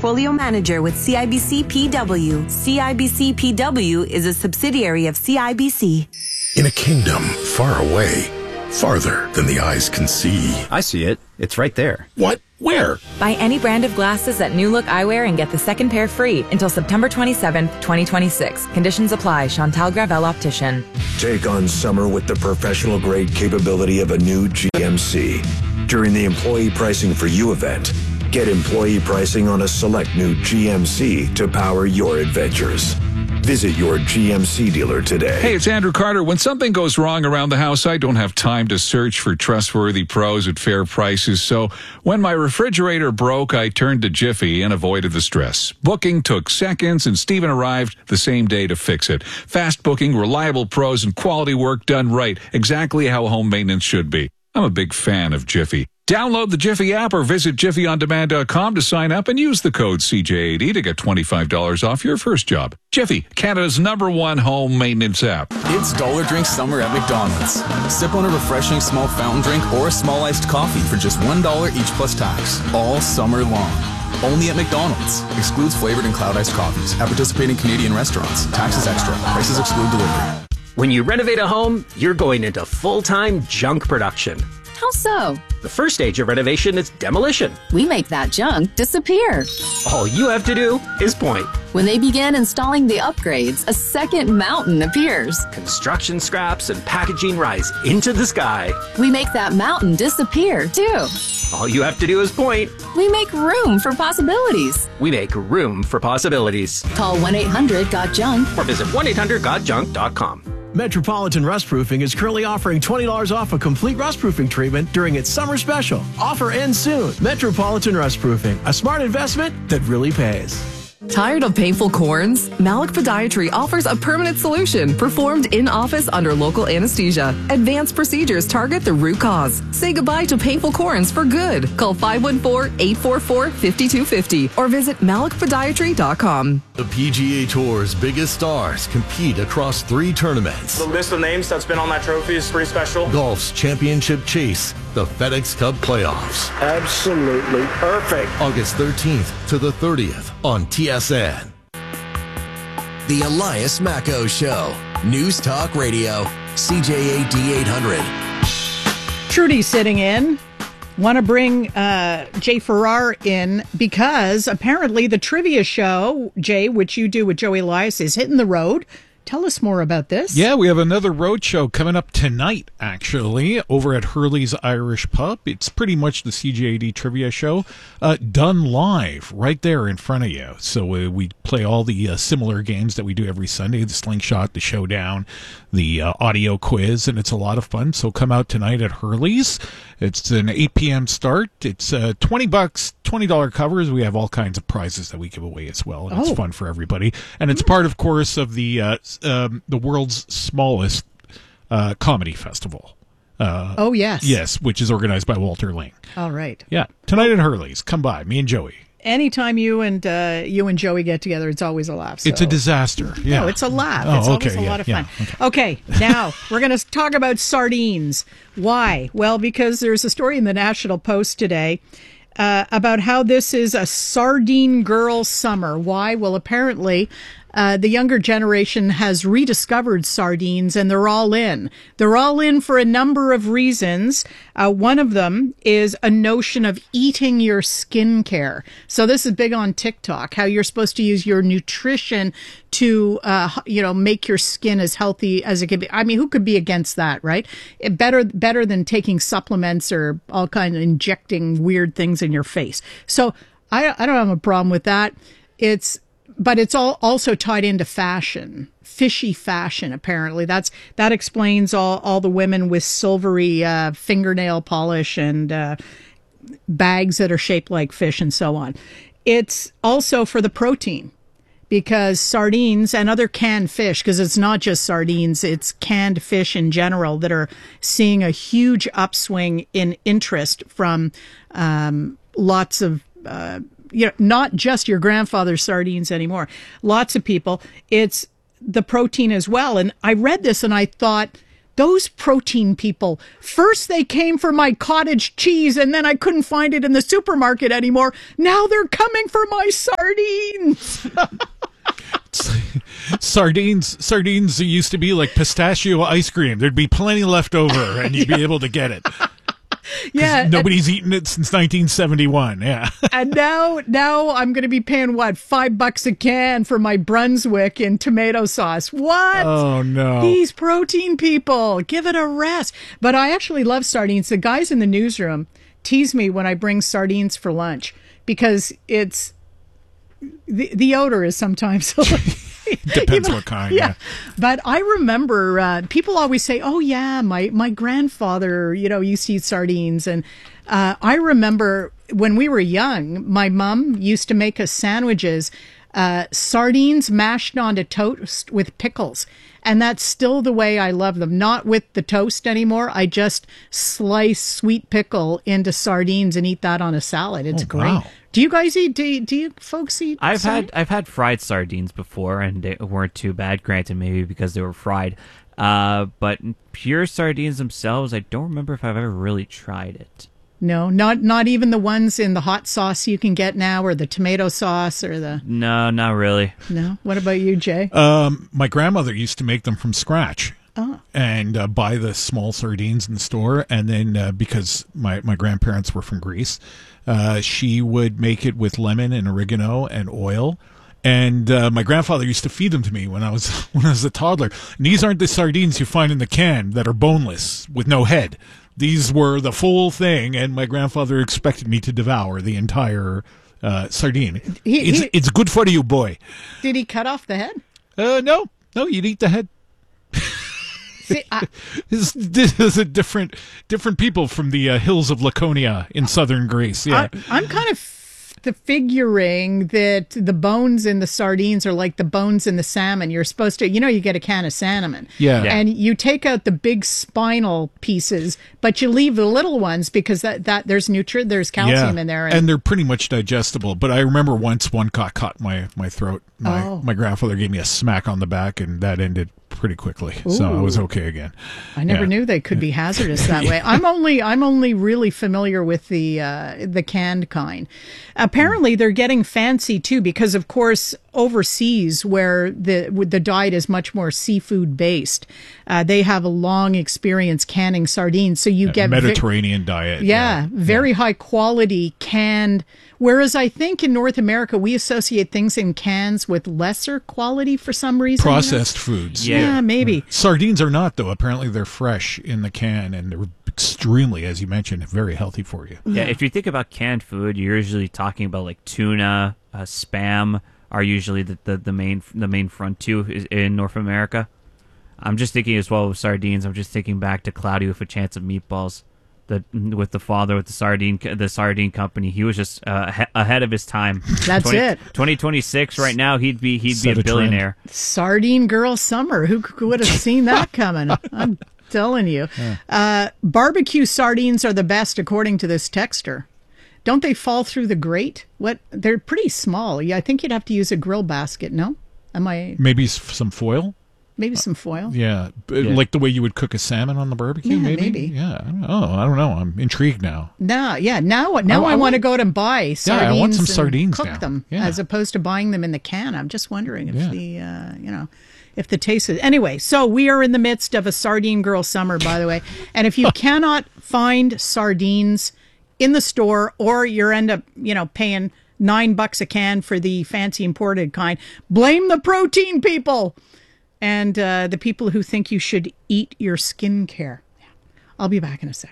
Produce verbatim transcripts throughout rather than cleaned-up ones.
portfolio manager with C I B C P W. C I B C P W is a subsidiary of C I B C. In a kingdom far away, farther than the eyes can see. I see it. It's right there. What? Where? Buy any brand of glasses at New Look Eyewear and get the second pair free until September twenty-seventh, twenty twenty-six. Conditions apply. Chantal Gravel Optician. Take on summer with the professional-grade capability of a new G M C. During the Employee Pricing for You event, get employee pricing on a select new G M C to power your adventures. Visit your G M C dealer today. Hey, it's Andrew Carter. When something goes wrong around the house, I don't have time to search for trustworthy pros at fair prices. So when my refrigerator broke, I turned to Jiffy and avoided the stress. Booking took seconds, and Steven arrived the same day to fix it. Fast booking, reliable pros, and quality work done right. Exactly how home maintenance should be. I'm a big fan of Jiffy. Download the Jiffy app or visit jiffy on demand dot com to sign up and use the code C J eighty to get twenty-five dollars off your first job. Jiffy, Canada's number one home maintenance app. It's Dollar Drink Summer at McDonald's. Sip on a refreshing small fountain drink or a small iced coffee for just one dollar each plus tax. All summer long. Only at McDonald's. Excludes flavored and cloud iced coffees. At participating Canadian restaurants. Taxes extra. Prices exclude delivery. When you renovate a home, you're going into full-time junk production. How so? The first stage of renovation is demolition. We make that junk disappear. All you have to do is point. When they begin installing the upgrades, a second mountain appears. Construction scraps and packaging rise into the sky. We make that mountain disappear, too. All you have to do is point. We make room for possibilities. We make room for possibilities. Call one eight hundred got junk or visit one eight hundred got junk dot com. Metropolitan Rustproofing is currently offering twenty dollars off a complete rustproofing treatment during its summer special. Offer ends soon. Metropolitan Rustproofing, a smart investment that really pays. Tired of painful corns? Malik Podiatry offers a permanent solution performed in-office under local anesthesia. Advanced procedures target the root cause. Say goodbye to painful corns for good. Call five one four, eight four four, five two five zero or visit malik podiatry dot com. The P G A Tour's biggest stars compete across three tournaments. The list of names that's been on that trophy is pretty special. Golf's championship chase, the FedEx Cup playoffs. Absolutely perfect. August thirteenth to the thirtieth on T S N. The Elias Macco Show. News Talk Radio. C J A D eight hundred. Trudy sitting in. Want to bring uh, Jay Farrar in because apparently the trivia show, Jay, which you do with Joey Elias, is hitting the road. Tell us more about this. Yeah, we have another road show coming up tonight, actually, over at Hurley's Irish Pub. It's pretty much the C J A D trivia show uh, done live right there in front of you. So uh, we play all the uh, similar games that we do every Sunday, the Slingshot, the Showdown, the uh, audio quiz, and it's a lot of fun. So come out tonight at Hurley's. It's an eight p.m. start. It's uh, twenty bucks, twenty dollars covers. We have all kinds of prizes that we give away as well, and oh. it's fun for everybody. And it's part, of course, of the uh, um, the world's smallest uh, comedy festival. Uh, oh, yes. Yes, which is organized by Walter Ling. All right. Yeah, tonight at Hurley's. Come by, me and Joey. Anytime you and uh, you and Joey get together, it's always a laugh. So. It's a disaster. Yeah. No, it's a laugh. Oh, it's okay, always a yeah, lot of yeah, fun. okay. okay, now we're going to talk about sardines. Why? Well, because there's a story in the National Post today uh, about how this is a sardine girl summer. Why? Well, apparently uh, the younger generation has rediscovered sardines and they're all in. They're all in for a number of reasons. Uh, one of them is a notion of eating your skincare. So this is big on TikTok, how you're supposed to use your nutrition to, uh, you know, make your skin as healthy as it can be. I mean, who could be against that, right? It better, better than taking supplements or all kind of injecting weird things in your face. So I, I don't have a problem with that. It's, but it's all also tied into fashion, fishy fashion. Apparently, that's that explains all all the women with silvery uh, fingernail polish and uh, bags that are shaped like fish and so on. It's also for the protein, because sardines and other canned fish, because it's not just sardines, it's canned fish in general that are seeing a huge upswing in interest from um, lots of. Uh, You know, not just your grandfather's sardines anymore. Lots of people. It's the protein as well. And I read this and I thought, Those protein people, first they came for my cottage cheese and then I couldn't find it in the supermarket anymore. Now they're coming for my sardines. Sardines, sardines used to be like pistachio ice cream. There'd be plenty left over and you'd yeah. be able to get it. Yeah, nobody's and, eaten it since nineteen seventy-one. Yeah, and now, now I'm going to be paying what five bucks a can for my Brunswick in tomato sauce. What? Oh no! These protein people, give it a rest. But I actually love sardines. The guys in the newsroom tease me when I bring sardines for lunch because it's the the odor is sometimes. Depends Even, what kind. Yeah. yeah. But I remember uh, people always say, oh, yeah, my, my grandfather, you know, used to eat sardines. And uh, I remember when we were young, my mom used to make us sandwiches, uh, sardines mashed onto toast with pickles. And that's still the way I love them. Not with the toast anymore. I just slice sweet pickle into sardines and eat that on a salad. It's oh, great. Wow. Do you guys eat? Do you, do you folks eat? I've sardines? had I've had fried sardines before, and they weren't too bad. Granted, maybe because they were fried. Uh, but pure sardines themselves, I don't remember if I've ever really tried it. No, not not even the ones in the hot sauce you can get now, or the tomato sauce, or the. No, not really. No. What about you, Jay? Um, my grandmother used to make them from scratch. Oh. And uh, buy the small sardines in the store, and then uh, because my, my grandparents were from Greece, uh, she would make it with lemon and oregano and oil. And uh, my grandfather used to feed them to me when I was when I was a toddler. And these aren't the sardines you find in the can that are boneless with no head. These were the full thing, and my grandfather expected me to devour the entire uh, sardine. He, it's he, it's good for you, boy. Did he cut off the head? Uh, no, no, you'd eat the head. See, I, this, this is a different different people from the uh, hills of Laconia in southern Greece. Yeah, I, I'm kind of the figuring that the bones in the sardines are like the bones in the salmon. You're supposed to, you know, you get a can of salmon, yeah, yeah. and you take out the big spinal pieces, but you leave the little ones because that, that there's nutrient, there's calcium yeah. in there, and, and they're pretty much digestible. But I remember once one got caught my my throat. My oh. my grandfather gave me a smack on the back, and that ended pretty quickly. Ooh. So I was okay again. I never yeah. knew they could be hazardous that way. I'm only I'm only really familiar with the uh, the canned kind. Apparently they're getting fancy too, because of course overseas where the the diet is much more seafood based, uh, they have a long experience canning sardines. So you yeah, get Mediterranean vi- diet. Yeah, yeah. very yeah. high quality canned. Whereas I think in North America, we associate things in cans with lesser quality for some reason. Processed foods. Yeah, yeah maybe. Yeah. Sardines are not, though. Apparently they're fresh in the can, and they're extremely, as you mentioned, very healthy for you. Yeah, if you think about canned food, you're usually talking about like tuna, uh, Spam are usually the, the, the main the main front two in North America. I'm just thinking as well with sardines. I'm just thinking back to Cloudy with a Chance of Meatballs. The, with the father with the sardine the sardine company, he was just uh, he- ahead of his time. That's twenty, it. twenty twenty-six right now, he'd be he'd Set be a, a billionaire. Trend. Sardine girl summer. Who, who would have seen that coming? I'm telling you. Yeah. Uh, barbecue sardines are the best, according to this texter. Don't they fall through the grate? What? They're pretty small. Yeah, I think you'd have to use a grill basket. No, am I? Maybe some foil. Maybe some foil. Yeah. yeah, like the way you would cook a salmon on the barbecue. Yeah, maybe. maybe. Yeah. I don't know. Oh, I don't know. I'm intrigued now. No, yeah. Now, now I, I, I want to go out and buy sardines. Yeah, I want some and sardines cook now. them yeah. as opposed to buying them in the can. I'm just wondering if yeah. the, uh, you know, if the taste is anyway. So we are in the midst of a sardine girl summer, by the way. And if you cannot find sardines in the store, or you end up, you know, paying nine bucks a can for the fancy imported kind, blame the protein people. And uh, the people who think you should eat your skincare. I'll be back in a sec.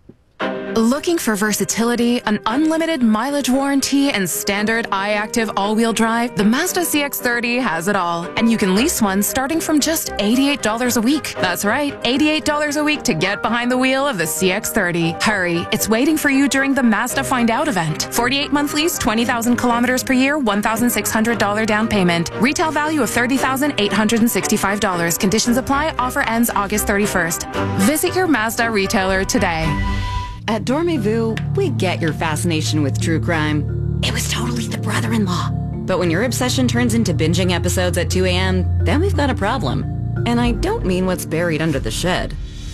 Looking for versatility, an unlimited mileage warranty, and standard iActive all-wheel drive? The Mazda C X thirty has it all. And you can lease one starting from just eighty-eight dollars a week. That's right, eighty-eight dollars a week to get behind the wheel of the C X thirty. Hurry, it's waiting for you during the Mazda Find Out event. forty-eight month lease, twenty thousand kilometers per year, one thousand six hundred dollars down payment. Retail value of thirty thousand eight hundred sixty-five dollars. Conditions apply. Offer ends August thirty-first. Visit your Mazda retailer today. At Dormez-vous, we get your fascination with true crime. It was totally the brother-in-law. But when your obsession turns into binging episodes at two a.m., then we've got a problem. And I don't mean what's buried under the shed.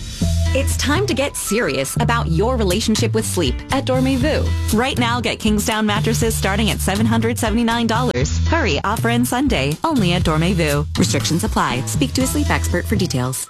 It's time to get serious about your relationship with sleep at Dormez-vous. Right now, get Kingsdown mattresses starting at seven hundred seventy-nine dollars. Hurry, offer ends Sunday, only at Dormez-vous. Restrictions apply. Speak to a sleep expert for details.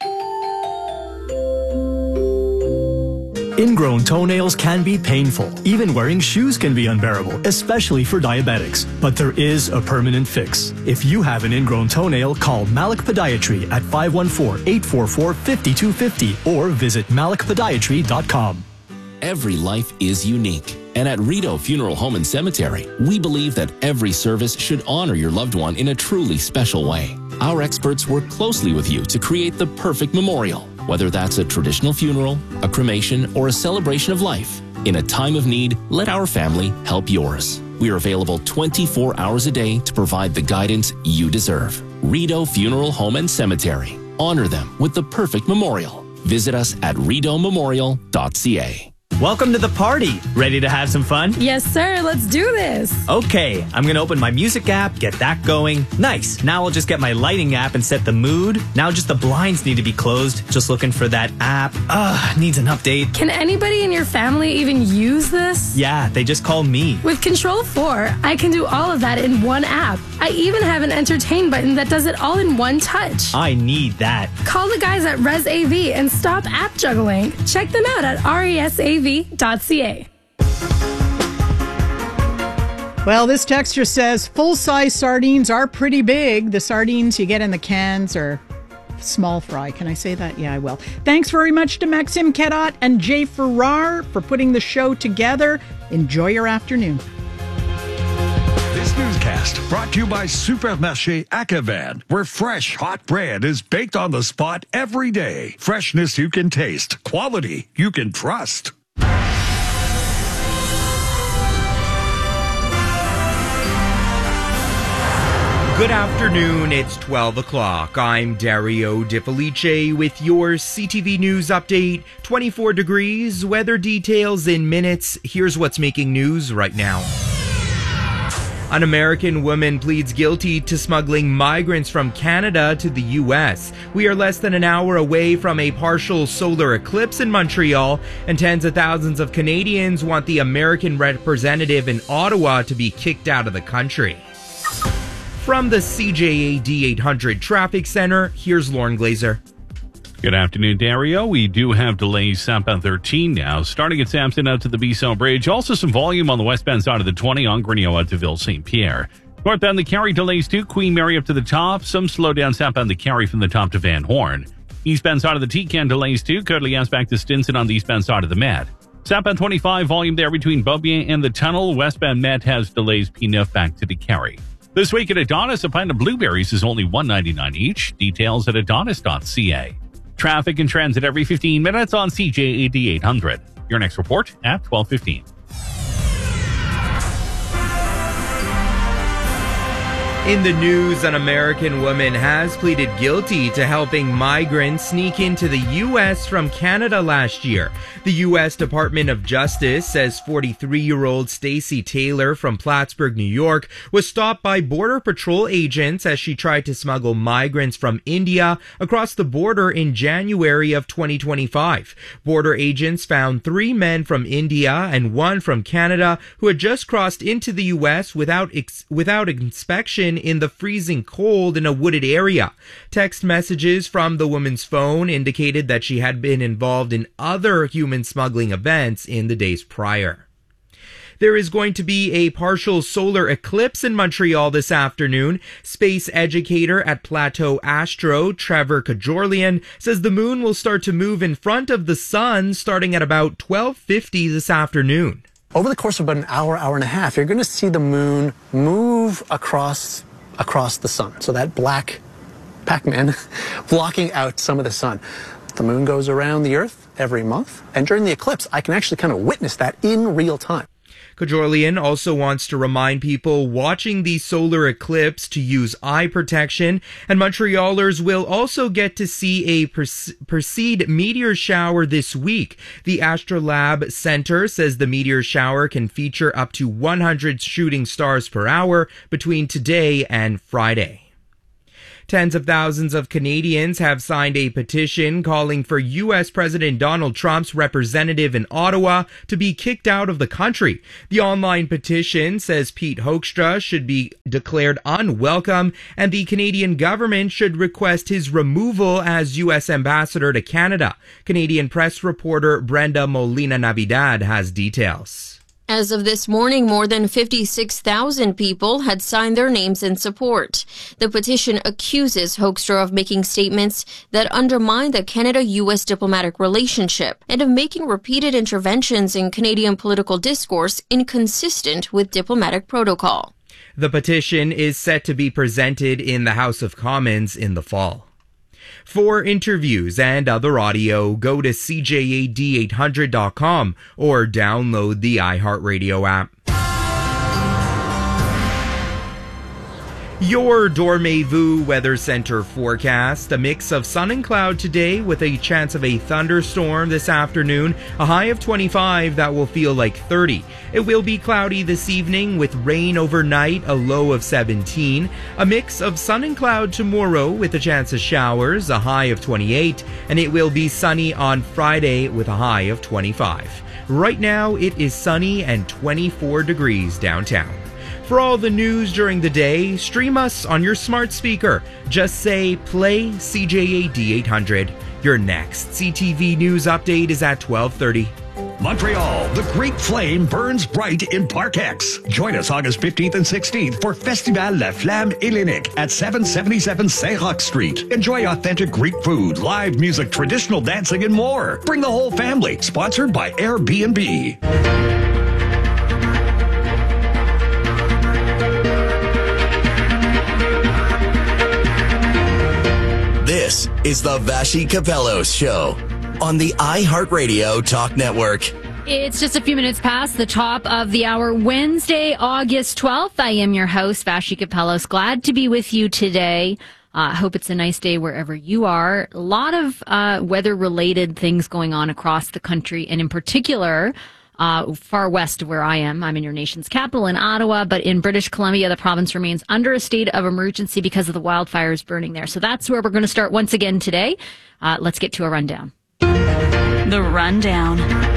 Ingrown toenails can be painful. Even wearing shoes can be unbearable, especially for diabetics. But there is a permanent fix. If you have an ingrown toenail, call Malik Podiatry at five one four, eight four four, five two five zero or visit malik podiatry dot com. Every life is unique. And at Rito Funeral Home and Cemetery, we believe that every service should honor your loved one in a truly special way. Our experts work closely with you to create the perfect memorial, whether that's a traditional funeral, a cremation, or a celebration of life. In a time of need, let our family help yours. We are available twenty-four hours a day to provide the guidance you deserve. Rito Funeral Home and Cemetery. Honor them with the perfect memorial. Visit us at rito memorial dot c a. Welcome to the party. Ready to have some fun? Yes, sir. Let's do this. Okay, I'm going to open my music app, get that going. Nice. Now I'll just get my lighting app and set the mood. Now just the blinds need to be closed. Just looking for that app. Ugh, needs an update. Can anybody in your family even use this? Yeah, they just call me. With Control four, I can do all of that in one app. I even have an entertain button that does it all in one touch. I need that. Call the guys at ResAV and stop app juggling. Check them out at resav dot c a. Well, this texture says full-size sardines are pretty big. The sardines you get in the cans are small fry. Can I say that? Yeah, I will. Thanks very much to Maxime Kedat and Jay Farrar for putting the show together. Enjoy your afternoon. This newscast brought to you by Supermarché Akavan, where fresh, hot bread is baked on the spot every day. Freshness you can taste, quality you can trust. Good afternoon, it's twelve o'clock. I'm Dario Di Felice with your C T V News update. twenty-four degrees, weather details in minutes. Here's what's making news right now. An American woman pleads guilty to smuggling migrants from Canada to the U S. We are less than an hour away from a partial solar eclipse in Montreal, and tens of thousands of Canadians want the American representative in Ottawa to be kicked out of the country. From the C J A D eight hundred Traffic Center, here's Lauren Glazer. Good afternoon, Dario. We do have delays southbound thirteen now, starting at Sampson out to the Bisson Bridge. Also some volume on the westbound side of the twenty on Grignon out to Ville Saint Pierre. Northbound the Carry delays too, Queen Mary up to the top. Some slowdown southbound the Carry from the top to Van Horn. Eastbound side of the T-Can delays too, Courtly back to Stinson on the eastbound side of the Met. Southbound twenty-five, volume there between Beaubien and the tunnel. Westbound Met has delays P neuf back to the Carry. This week at Adonis, a pint of blueberries is only one ninety-nine each. Details at adonis dot c a. Traffic and transit every fifteen minutes on C J A D eight hundred. Your next report at twelve fifteen. In the news, an American woman has pleaded guilty to helping migrants sneak into the U S from Canada last year. The U S Department of Justice says forty-three-year-old Stacey Taylor from Plattsburgh, New York, was stopped by Border Patrol agents as she tried to smuggle migrants from India across the border in January of twenty twenty-five. Border agents found three men from India and one from Canada who had just crossed into the U S without ex- without inspection in the freezing cold in a wooded area. Text messages from the woman's phone indicated that she had been involved in other human smuggling events in the days prior. There is going to be a partial solar eclipse in Montreal this afternoon. Space educator at Plateau Astro, Trevor Kajorlian, says the moon will start to move in front of the sun starting at about twelve fifty this afternoon. Over the course of about an hour, hour and a half, you're going to see the moon move across across the sun. So that black Pac-Man blocking out some of the sun. The moon goes around the Earth every month, and during the eclipse, I can actually kind of witness that in real time. Kajorlian also wants to remind people watching the solar eclipse to use eye protection, and Montrealers will also get to see a Perseid meteor shower this week. The Astrolab Center says the meteor shower can feature up to one hundred shooting stars per hour between today and Friday. Tens of thousands of Canadians have signed a petition calling for U S President Donald Trump's representative in Ottawa to be kicked out of the country. The online petition says Pete Hoekstra should be declared unwelcome and the Canadian government should request his removal as U S ambassador to Canada. Canadian press reporter Brenda Molina Navidad has details. As of this morning, more than fifty-six thousand people had signed their names in support. The petition accuses Hoekstra of making statements that undermine the Canada-U S diplomatic relationship and of making repeated interventions in Canadian political discourse inconsistent with diplomatic protocol. The petition is set to be presented in the House of Commons in the fall. For interviews and other audio, go to C J A D eight hundred dot com or download the iHeartRadio app. Your Dormez-vous Weather Center forecast. A mix of sun and cloud today with a chance of a thunderstorm this afternoon. A high of twenty-five that will feel like thirty. It will be cloudy this evening with rain overnight, a low of seventeen. A mix of sun and cloud tomorrow with a chance of showers, a high of twenty-eight. And it will be sunny on Friday with a high of twenty-five. Right now it is sunny and twenty-four degrees downtown. For all the news during the day, stream us on your smart speaker. Just say, play C J A D eight hundred. Your next C T V News update is at twelve thirty. Montreal, the Great Flame burns bright in Park X. Join us August fifteenth and sixteenth for Festival La Flamme Hellenique at seven seventy-seven Saint-Roch Street. Enjoy authentic Greek food, live music, traditional dancing, and more. Bring the whole family. Sponsored by Airbnb. This is the Vashi Capellos Show on the iHeartRadio Talk Network. It's just a few minutes past the top of the hour, Wednesday, August twelfth. I am your host, Vashi Capellos. Glad to be with you today. I uh, hope it's a nice day wherever you are. A lot of uh, weather-related things going on across the country, and in particular, Uh, far west of where I am. I'm in your nation's capital in Ottawa, but in British Columbia, the province remains under a state of emergency because of the wildfires burning there. So that's where we're going to start once again today. Uh, let's get to a rundown. The rundown.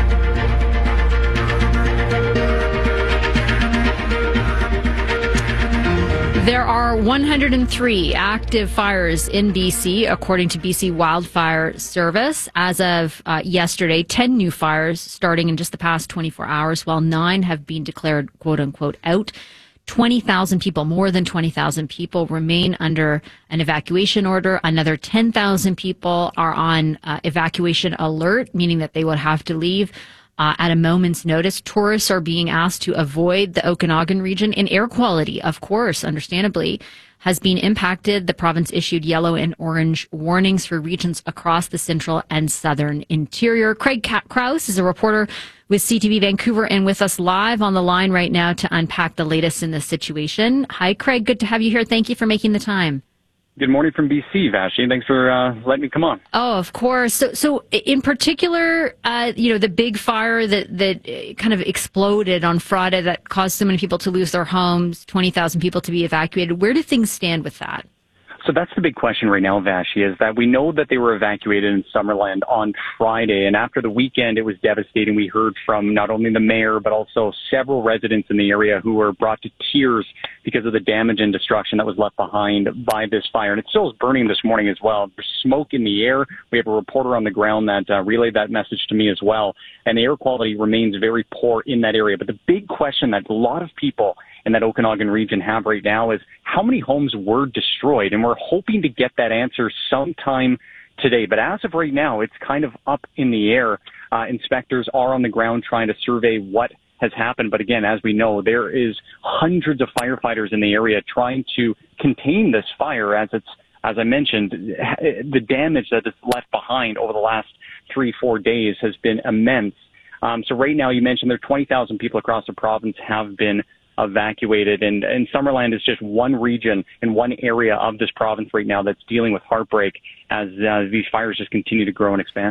There are one hundred three active fires in B C, according to B C Wildfire Service. As of uh, yesterday, ten new fires starting in just the past twenty-four hours, while nine have been declared quote-unquote out. twenty thousand people, more than twenty thousand people, remain under an evacuation order. Another ten thousand people are on uh, evacuation alert, meaning that they will have to leave Uh, at a moment's notice. Tourists are being asked to avoid the Okanagan region, and air quality, of course, understandably, has been impacted. The province issued yellow and orange warnings for regions across the central and southern interior. Craig Krause is a reporter with C T V Vancouver and with us live on the line right now to unpack the latest in this situation. Hi, Craig. Good to have you here. Thank you for making the time. Good morning from B C, Vashi. Thanks for uh, letting me come on. Oh, of course. So, so in particular, uh, you know, the big fire that that kind of exploded on Friday that caused so many people to lose their homes, twenty thousand people to be evacuated. Where do things stand with that? So that's the big question right now, Vashi, is that we know that they were evacuated in Summerland on Friday. And after the weekend, it was devastating. We heard from not only the mayor, but also several residents in the area who were brought to tears because of the damage and destruction that was left behind by this fire. And it still is burning this morning as well. There's smoke in the air. We have a reporter on the ground that uh, relayed that message to me as well. And the air quality remains very poor in that area. But the big question that a lot of people in that Okanagan region have right now is how many homes were destroyed? And we're hoping to get that answer sometime today. But as of right now, it's kind of up in the air. Uh, inspectors are on the ground trying to survey what has happened. But again, as we know, there is hundreds of firefighters in the area trying to contain this fire as it's, as I mentioned, the damage that it's left behind over the last three, four days has been immense. Um, so right now, you mentioned there are twenty thousand people across the province have been evacuated, and, and Summerland is just one region and one area of this province right now that's dealing with heartbreak as uh, these fires just continue to grow and expand.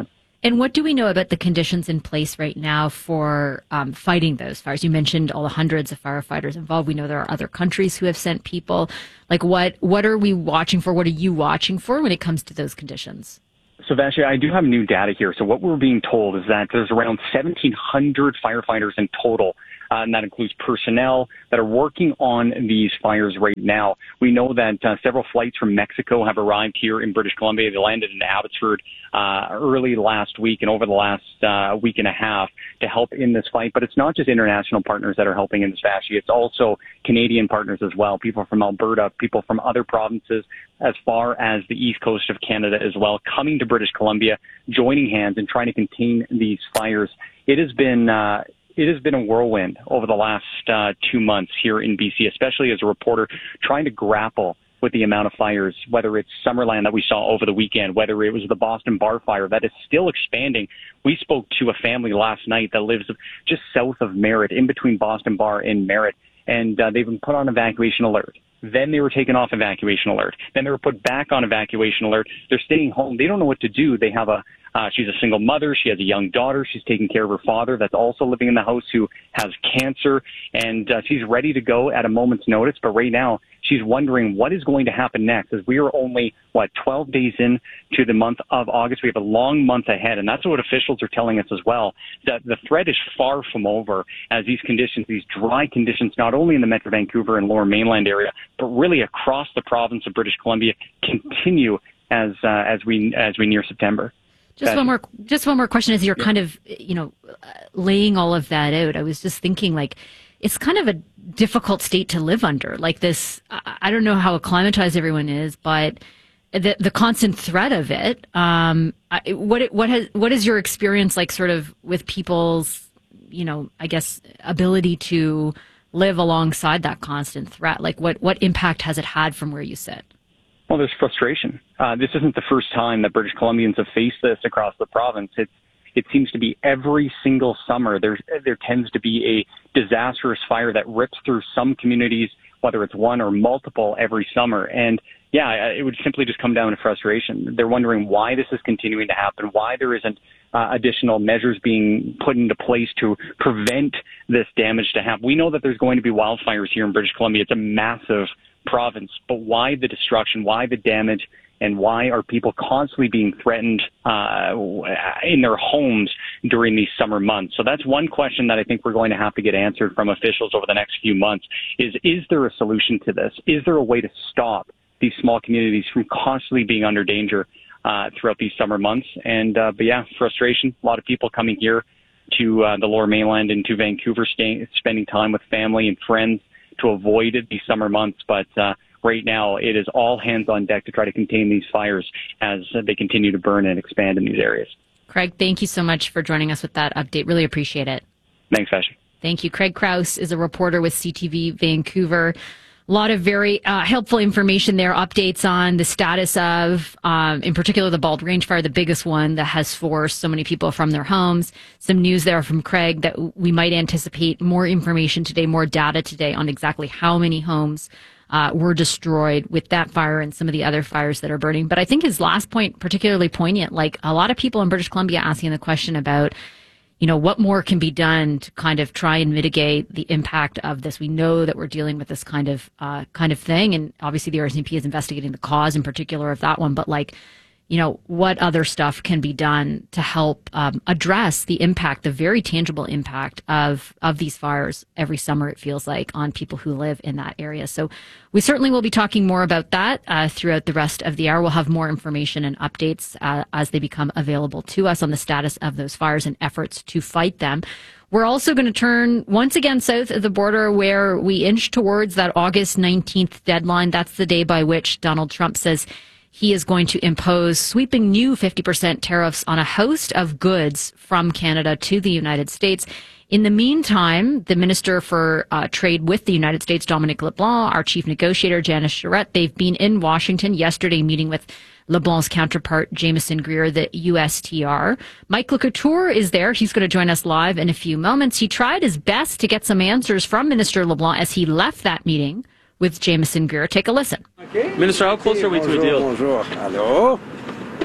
And what do we know about the conditions in place right now for um, fighting those fires? You mentioned all the hundreds of firefighters involved. We know there are other countries who have sent people. Like, what, what are we watching for? What are you watching for when it comes to those conditions? So, Vashti, I do have new data here. So what we're being told is that there's around seventeen hundred firefighters in total, uh, and that includes personnel that are working on these fires right now. We know that uh, several flights from Mexico have arrived here in British Columbia. They landed in Abbotsford uh, early last week and over the last uh, week and a half to help in this fight. But it's not just international partners that are helping in this, Vashti. It's also Canadian partners as well, people from Alberta, people from other provinces, as far as the east coast of Canada as well, coming to British Columbia, joining hands and trying to contain these fires. It has been uh, it has been a whirlwind over the last uh, two months here in B C, especially as a reporter trying to grapple with the amount of fires, whether it's Summerland that we saw over the weekend, whether it was the Boston Bar fire that is still expanding. We spoke to a family last night that lives just south of Merritt, in between Boston Bar and Merritt, and uh, they've been put on evacuation alert. Then they were taken off evacuation alert. Then they were put back on evacuation alert. They're staying home. They don't know what to do. They have a, uh, she's a single mother. She has a young daughter. She's taking care of her father that's also living in the house who has cancer. And uh, she's ready to go at a moment's notice. But right now, she's wondering what is going to happen next, as we are only, what, twelve days in to the month of August. We have a long month ahead. And that's what officials are telling us as well, that the threat is far from over as these conditions, these dry conditions, not only in the Metro Vancouver and Lower Mainland area, but really across the province of British Columbia, continue as uh, as we as we near September. Just That's, one more, just one more question. As you're yeah. kind of, you know, laying all of that out, I was just thinking, like, it's kind of a difficult state to live under. Like this, I don't know how acclimatized everyone is, but the the constant threat of it. Um, what what has what is your experience like, sort of, with people's, you know, I guess, ability to live alongside that constant threat? Like, what, what impact has it had from where you sit? Well, there's frustration. Uh, this isn't the first time that British Columbians have faced this across the province. It's, it seems to be every single summer there, there tends to be a disastrous fire that rips through some communities, whether it's one or multiple every summer. And yeah, it would simply just come down to frustration. They're wondering why this is continuing to happen, why there isn't uh, additional measures being put into place to prevent this damage to happen. We know that there's going to be wildfires here in British Columbia. It's a massive province, but why the destruction, why the damage, and why are people constantly being threatened uh, in their homes during these summer months? So that's one question that I think we're going to have to get answered from officials over the next few months is, is there a solution to this? Is there a way to stop these small communities from constantly being under danger uh, throughout these summer months? And, uh, but yeah, frustration. A lot of people coming here to uh, the Lower Mainland and to Vancouver, staying, spending time with family and friends to avoid these summer months. But uh, right now, it is all hands on deck to try to contain these fires as they continue to burn and expand in these areas. Craig, thank you so much for joining us with that update. Really appreciate it. Thanks, Vashti. Thank you. Craig Krause is a reporter with C T V Vancouver. A lot of very uh, helpful information there, updates on the status of, um, in particular, the Bald Range fire, the biggest one that has forced so many people from their homes. Some news there from Craig that we might anticipate more information today, more data today on exactly how many homes uh, were destroyed with that fire and some of the other fires that are burning. But I think his last point, particularly poignant, like a lot of people in British Columbia asking the question about, you know, what more can be done to kind of try and mitigate the impact of this? We know that we're dealing with this kind of uh, kind of thing, and obviously the R C M P is investigating the cause in particular of that one. But like, you know, what other stuff can be done to help um, address the impact, the very tangible impact of of these fires every summer, it feels like, on people who live in that area. So we certainly will be talking more about that uh, throughout the rest of the hour. We'll have more information and updates uh, as they become available to us on the status of those fires and efforts to fight them. We're also going to turn once again south of the border, where we inch towards that August nineteenth deadline. That's the day by which Donald Trump says he is going to impose sweeping new fifty percent tariffs on a host of goods from Canada to the United States. In the meantime, the Minister for uh, Trade with the United States, Dominic LeBlanc, our chief negotiator, Janice Charette, they've been in Washington yesterday meeting with LeBlanc's counterpart, Jameson Greer, the U S T R. Mike LeCouture is there. He's going to join us live in a few moments. He tried his best to get some answers from Minister LeBlanc as he left that meeting with Jameson Greer. Take a listen. Okay. Minister, how close are we to a deal? Bonjour. Hello.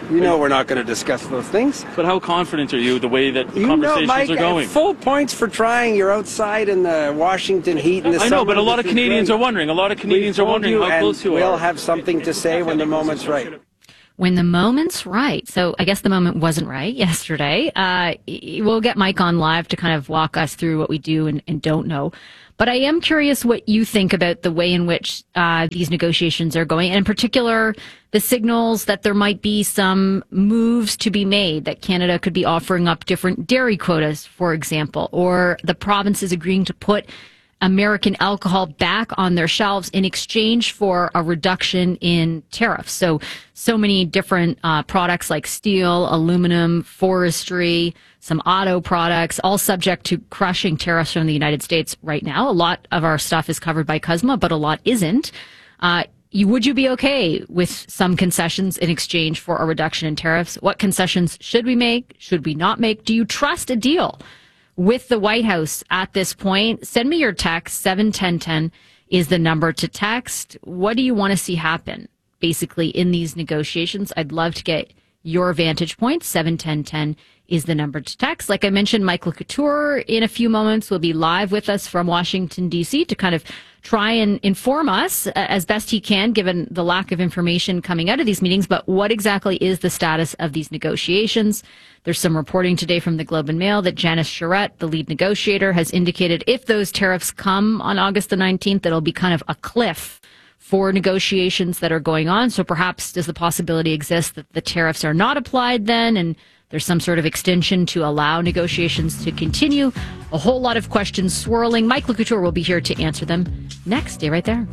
You know we're not going to discuss those things. But how confident are you the way that the you conversations know, Mike, are going? Full points for trying. You're outside in the Washington heat in the I summer. know, but a lot of Canadians great. are wondering. A lot of Canadians are wondering you, how close you we'll are. We'll have something to say when the moment's right. When the moment's right. So I guess the moment wasn't right yesterday. Uh, we'll get Mike on live to kind of walk us through what we do and, and don't know. But I am curious what you think about the way in which uh, these negotiations are going, and in particular, the signals that there might be some moves to be made, that Canada could be offering up different dairy quotas, for example, or the provinces agreeing to put American alcohol back on their shelves in exchange for a reduction in tariffs. So, so many different uh, products like steel, aluminum, forestry, some auto products, all subject to crushing tariffs from the United States right now. A lot of our stuff is covered by C U S M A, but a lot isn't. Uh, you, would you be okay with some concessions in exchange for a reduction in tariffs? What concessions should we make? Should we not make? Do you trust a deal with the White House at this point? Send me your text. seven ten ten is the number to text. What do you want to see happen, basically, in these negotiations? I'd love to get your vantage point. seven ten ten is the number to text. Like I mentioned, Michael Couture in a few moments will be live with us from Washington, D C to kind of try and inform us as best he can, given the lack of information coming out of these meetings. But what exactly is the status of these negotiations? There's some reporting today from the Globe and Mail that Janice Charette, the lead negotiator, has indicated if those tariffs come on August the nineteenth, that'll be kind of a cliff for negotiations that are going on. So perhaps does the possibility exist that the tariffs are not applied then, and there's some sort of extension to allow negotiations to continue? A whole lot of questions swirling. Michael Couture will be here to answer them next. Stay right there.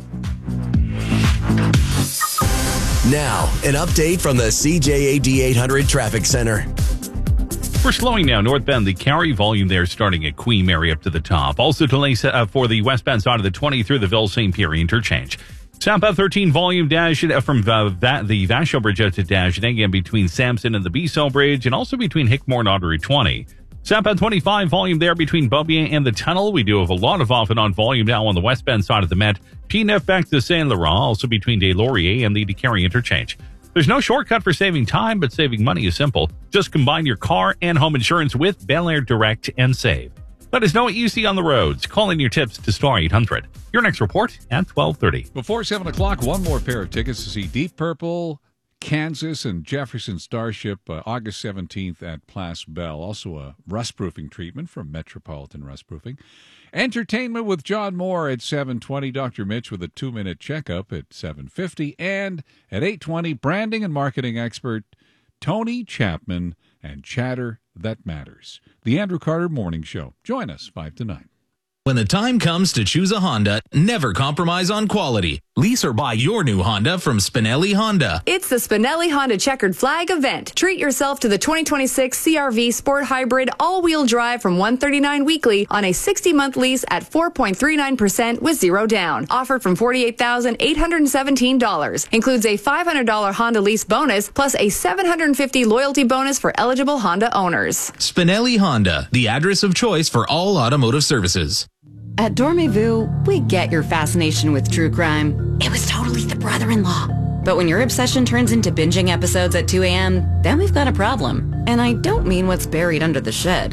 Now, an update from the C J A D eight hundred Traffic Center. We're slowing down northbound. The carry volume there starting at Queen Mary up to the top. Also delays uh, for the westbound side of the twenty through the Ville Saint Pierre interchange. Southbound thirteen volume dash uh, from uh, Va- the Vachon Bridge out to Dash, and again between Sampson and the Bissau Bridge, and also between Hickmore and Audrey twenty. Southbound twenty-five volume there between Beaubien and the tunnel. We do have a lot of off and on volume now on the westbound side of the Met. P nine back to Saint Laurent, also between Des Lauriers and the DeCarry interchange. There's no shortcut for saving time, but saving money is simple. Just combine your car and home insurance with Bel Air Direct and save. Let us know what you see on the roads. Call in your tips to Star eight hundred. Your next report at twelve thirty. Before seven o'clock, one more pair of tickets to see Deep Purple, Kansas, and Jefferson Starship uh, August seventeenth at Place Bell. Also a rust-proofing treatment from Metropolitan Rust-Proofing. Entertainment with John Moore at seven twenty. Doctor Mitch with a two-minute checkup at seven fifty. And at eight twenty, branding and marketing expert Tony Chapman and Chatter That Matters. The Andrew Carter Morning Show. Join us five to nine. When the time comes to choose a Honda, never compromise on quality. Lease or buy your new Honda from Spinelli Honda. It's the Spinelli Honda Checkered Flag event. Treat yourself to the twenty twenty-six C R V Sport Hybrid all-wheel drive from one hundred thirty-nine dollars weekly on a sixty-month lease at four point three nine percent with zero down. Offered from forty-eight thousand eight hundred seventeen dollars. Includes a five hundred dollars Honda lease bonus plus a seven hundred fifty dollars loyalty bonus for eligible Honda owners. Spinelli Honda, the address of choice for all automotive services. At Dormez-vous, we get your fascination with true crime. It was totally the brother-in-law. But when your obsession turns into binging episodes at two a.m., then we've got a problem. And I don't mean what's buried under the shed.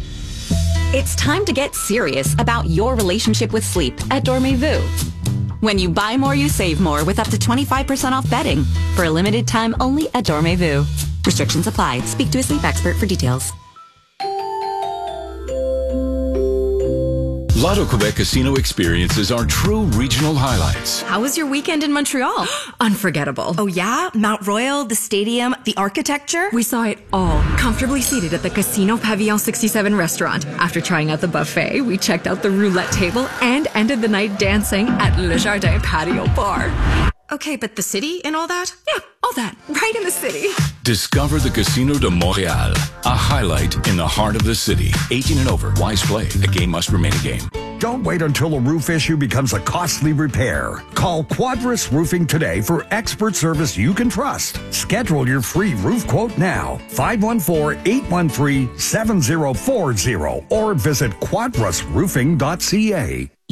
It's time to get serious about your relationship with sleep at Dormez-vous. When you buy more, you save more with up to twenty-five percent off bedding. For a limited time only at Dormez-vous. Restrictions apply. Speak to a sleep expert for details. Lotto Quebec casino experiences are true regional highlights. How was your weekend in Montreal? Unforgettable. Oh yeah? Mount Royal, the stadium, the architecture? We saw it all, comfortably seated at the Casino Pavillon sixty-seven restaurant. After trying out the buffet, we checked out the roulette table and ended the night dancing at Le Jardin Patio Bar. Okay, but the city and all that? Yeah, all that. Right in the city. Discover the Casino de Montréal, a highlight in the heart of the city. eighteen and over. Wise play. A game must remain a game. Don't wait until a roof issue becomes a costly repair. Call Quadris Roofing today for expert service you can trust. Schedule your free roof quote now. five one four, eight one three, seven zero four zero or visit quadris roofing dot c a.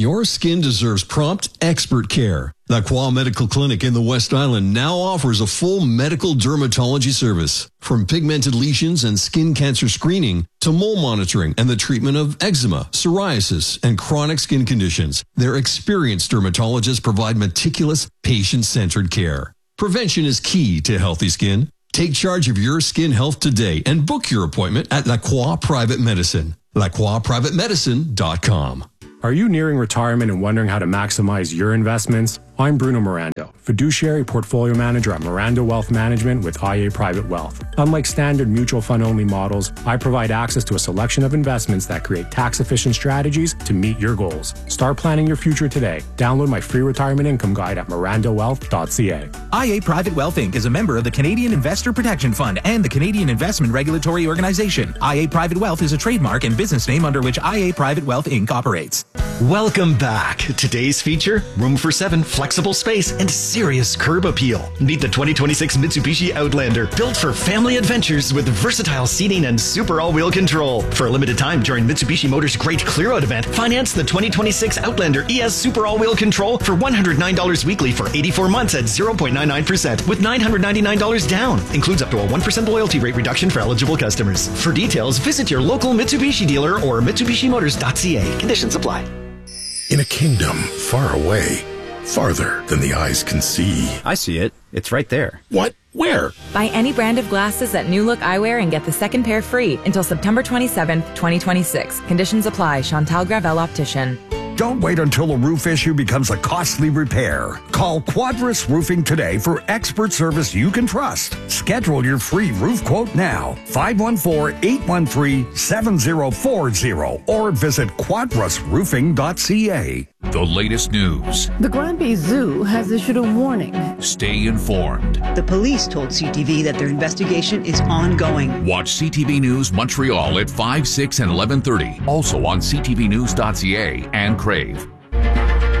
Your skin deserves prompt, expert care. Lacroix Medical Clinic in the West Island now offers a full medical dermatology service. From pigmented lesions and skin cancer screening to mole monitoring and the treatment of eczema, psoriasis, and chronic skin conditions, their experienced dermatologists provide meticulous, patient-centered care. Prevention is key to healthy skin. Take charge of your skin health today and book your appointment at Lacroix Private Medicine. lacroix private medicine dot com. Are you nearing retirement and wondering how to maximize your investments? I'm Bruno Miranda, fiduciary portfolio manager at Miranda Wealth Management with I A Private Wealth. Unlike standard mutual fund only models, I provide access to a selection of investments that create tax efficient strategies to meet your goals. Start planning your future today. Download my free retirement income guide at miranda wealth dot c a. I A Private Wealth Incorporated is a member of the Canadian Investor Protection Fund and the Canadian Investment Regulatory Organization. I A Private Wealth is a trademark and business name under which I A Private Wealth Incorporated operates. Welcome back. Today's feature, room for seven, flexible space, and serious curb appeal. Meet the twenty twenty-six Mitsubishi Outlander, built for family adventures with versatile seating and super all-wheel control. For a limited time during Mitsubishi Motors' Great Clear-Out event, finance the twenty twenty-six Outlander E S Super All-Wheel Control for one hundred nine dollars weekly for eighty-four months at zero point nine nine percent with nine hundred ninety-nine dollars down. Includes up to a one percent loyalty rate reduction for eligible customers. For details, visit your local Mitsubishi dealer or mitsubishi motors dot c a. Conditions apply. In a kingdom far away, farther than the eyes can see. I see it. It's right there. What? Where? Buy any brand of glasses at New Look Eyewear and get the second pair free until September twenty-seventh, twenty twenty-six. Conditions apply. Chantal Gravel Optician. Don't wait until a roof issue becomes a costly repair. Call Quadris Roofing today for expert service you can trust. Schedule your free roof quote now. five one four, eight one three, seven zero four zero or visit quadris roofing dot c a. The latest news. The Granby Zoo has issued a warning. Stay informed. The police told C T V that their investigation is ongoing. Watch C T V News Montreal at five, six, and eleven thirty. Also on c t v news dot c a and Crave.